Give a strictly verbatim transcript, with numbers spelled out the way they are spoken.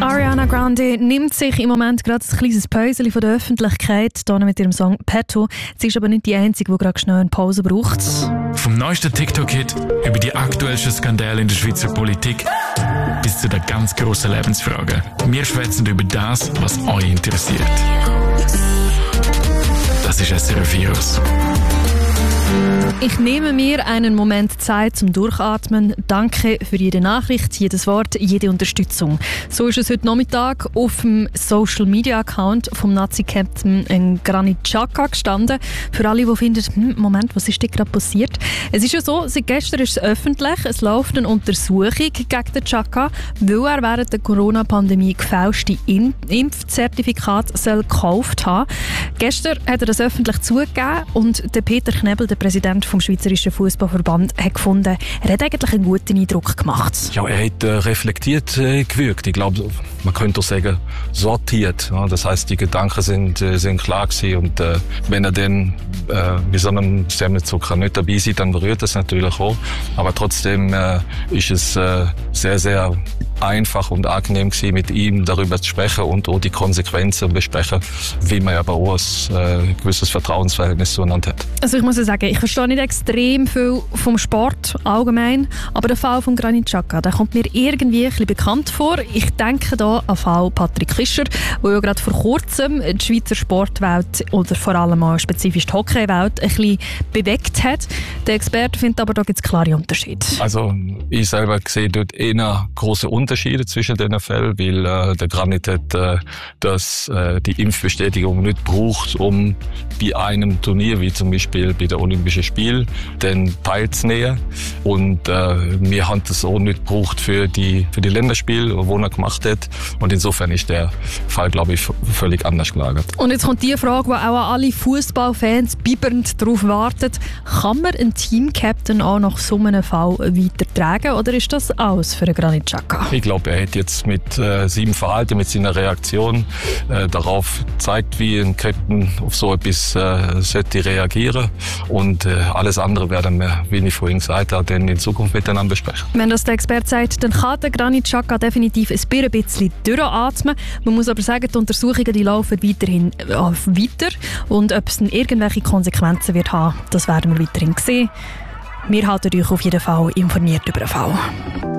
Ariana Grande nimmt sich im Moment gerade ein kleines Päuschen von der Öffentlichkeit, hier mit ihrem Song «Petto». Sie ist aber nicht die Einzige, die gerade schnell eine Pause braucht. Vom neuesten TikTok-Hit über die aktuellsten Skandale in der Schweizer Politik bis zu den ganz grossen Lebensfragen. Wir schwätzen über das, was euch interessiert. Das ist S R F Virus. Ich nehme mir einen Moment Zeit zum Durchatmen. Danke für jede Nachricht, jedes Wort, jede Unterstützung. So ist es heute Nachmittag auf dem Social-Media-Account vom Nazi-Captain Granit Xhaka gestanden. Für alle, die finden, hm, Moment, was ist denn gerade passiert? Es ist ja so, seit gestern ist es öffentlich, es läuft eine Untersuchung gegen den Xhaka, weil er während der Corona-Pandemie gefälschte Impfzertifikate gekauft hat. Gestern hat er das öffentlich zugegeben und der Peter Knebel, der Präsident vom Schweizerischen Fußballverband, hat gefunden, er hat eigentlich einen guten Eindruck gemacht. Ja, er hat äh, reflektiert äh, gewirkt. Ich glaube, man könnte sagen, sortiert. Ja, das heißt, die Gedanken sind, äh, sind klar gewesen. Und äh, wenn er dann äh, bei so einem Semmelzucker nicht dabei ist, dann berührt das natürlich auch. Aber trotzdem äh, ist es äh, sehr, sehr einfach und angenehm gewesen, mit ihm darüber zu sprechen und auch die Konsequenzen besprechen, wie man aber auch ein äh, gewisses Vertrauensverhältnis zueinander hat. Also ich muss ja sagen, ich verstehe nicht extrem viel vom Sport allgemein, aber der Fall von Granit Xhaka, der kommt mir irgendwie ein bisschen bekannt vor. Ich denke da an den Fall Patrick Fischer, der ja gerade vor kurzem die Schweizer Sportwelt oder vor allem auch spezifisch die Hockeywelt ein bisschen bewegt hat. Der Experte findet aber, da gibt es klare Unterschiede. Also ich selber sehe dort eher große Unterschiede zwischen den Fällen, weil äh, der Granit hat äh, dass, äh, die Impfbestätigung nicht braucht, um bei einem Turnier, wie zum Beispiel bei den Olympischen Spielen, dann teilzunehmen. Und äh, wir haben das auch nicht gebraucht für die, für die Länderspiele, die er gemacht hat. Und insofern ist der Fall, glaube ich, völlig anders gelagert. Und jetzt kommt die Frage, die auch an alle Fußballfans bibbernd darauf wartet. Kann man einen Team-Captain auch nach so einem Fall weitertragen oder ist das alles für den Granit Xhaka? Ich glaube, er hat jetzt mit äh, seinem Verhalten, mit seiner Reaktion äh, darauf gezeigt, wie ein Captain auf so etwas äh, sollte reagieren. Und äh, alles andere werden wir, wie ich vorhin gesagt habe, dann in Zukunft miteinander besprechen. Wenn das der Experte sagt, dann kann der Granit Xhaka definitiv ein bisschen durchatmen. Man muss aber sagen, die Untersuchungen die laufen weiterhin äh, weiter. Und ob es dann irgendwelche Konsequenzen wird haben, das werden wir weiterhin sehen. Wir halten euch auf jeden Fall informiert über den Fall.